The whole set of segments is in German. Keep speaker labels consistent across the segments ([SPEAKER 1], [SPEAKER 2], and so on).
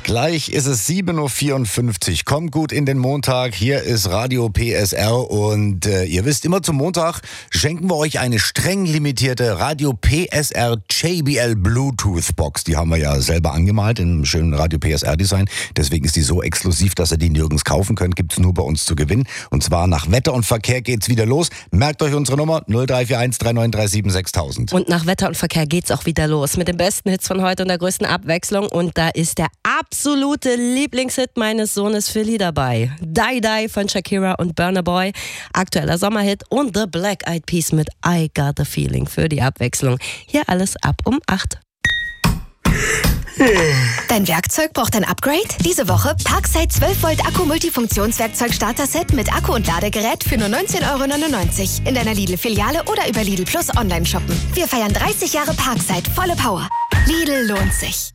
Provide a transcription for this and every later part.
[SPEAKER 1] Gleich ist es 7.54 Uhr. Kommt gut in den Montag. Hier ist Radio PSR und ihr wisst, immer zum Montag schenken wir euch eine streng limitierte Radio PSR JBL Bluetooth Box. Die haben wir ja selber angemalt im schönen Radio PSR Design. Deswegen ist die so exklusiv, dass ihr die nirgends kaufen könnt. Gibt's nur bei uns zu gewinnen. Und zwar nach Wetter und Verkehr geht's wieder los. Merkt euch unsere Nummer 0341 3937 6000.
[SPEAKER 2] Und nach Wetter und Verkehr geht's auch wieder los mit den besten Hits von heute und der größten Abwechslung. Und da ist der absolute Lieblingshit meines Sohnes Philly dabei. Die Die von Shakira und Burna Boy. Aktueller Sommerhit und The Black Eyed Peas mit I Got a Feeling für die Abwechslung. Hier alles ab um 8.
[SPEAKER 3] Dein Werkzeug braucht ein Upgrade? Diese Woche Parkside 12 Volt Akku Multifunktionswerkzeug Starter-Set mit Akku und Ladegerät für nur 19,99 € in deiner Lidl-Filiale oder über Lidl Plus online shoppen. Wir feiern 30 Jahre Parkside, volle Power. Lidl lohnt sich.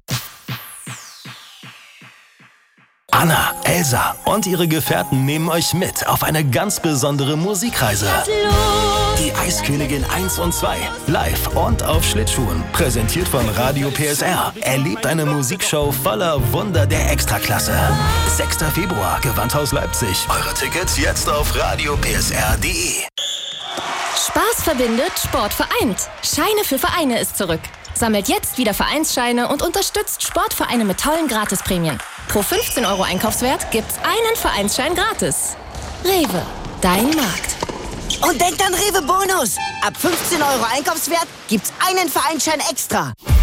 [SPEAKER 4] Anna, Elsa und ihre Gefährten nehmen euch mit auf eine ganz besondere Musikreise. Die Eiskönigin 1 und 2, live und auf Schlittschuhen. Präsentiert von Radio PSR. Erlebt eine Musikshow voller Wunder der Extraklasse. 6. Februar, Gewandhaus Leipzig. Eure Tickets jetzt auf radiopsr.de.
[SPEAKER 5] Spaß verbindet, Sport vereint. Scheine für Vereine ist zurück. Sammelt jetzt wieder Vereinsscheine und unterstützt Sportvereine mit tollen Gratisprämien. Pro 15 € Einkaufswert gibt's einen Vereinsschein gratis. Rewe, dein Markt.
[SPEAKER 6] Und denkt an Rewe Bonus. Ab 15 € Einkaufswert gibt's einen Vereinsschein extra.